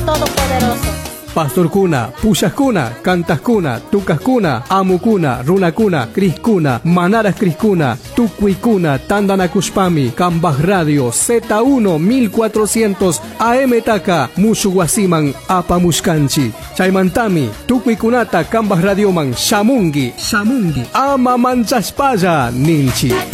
Todopoderoso. Pastorkuna, Pushakuna, Cantaskuna, Tucaskuna, Amukuna, Runakuna, Criskuna, Manaras Criskuna, Tucuicuna, Tandanakushpami, Cambaj Radio, Z1 1400, AM Taka, Mushuguasiman, Apamushkanchi, Chaimantami, Tucuicunata, Cambaj Radioman, Shamungi, Ama Manchaspaya, Ninchi.